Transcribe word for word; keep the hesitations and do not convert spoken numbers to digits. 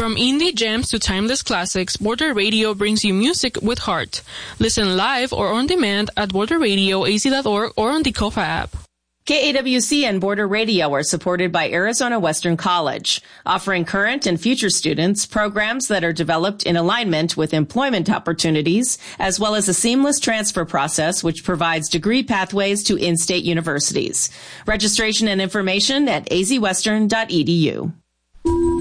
From indie gems to timeless classics, Border Radio brings you music with heart. Listen live or on demand at border radio a z dot org or on the Kofa app. K A W C and Border Radio are supported by Arizona Western College, offering current and future students programs that are developed in alignment with employment opportunities, as well as a seamless transfer process which provides degree pathways to in-state universities. Registration and information at a z western dot e d u.